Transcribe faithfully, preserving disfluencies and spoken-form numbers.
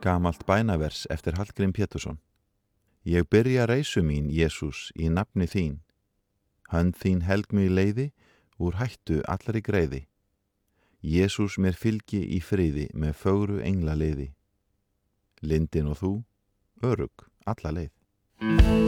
Gamalt bænavers eftir Hallgrím Pétursson. Ég byrja reisu mín, Jesús, í nafni þín. Hönd þín helg mig leiði, úr hættu allri greiði. Jesús mér fylgi í friði með fögru engla leiði. Lindin og þú, örugg alla leið.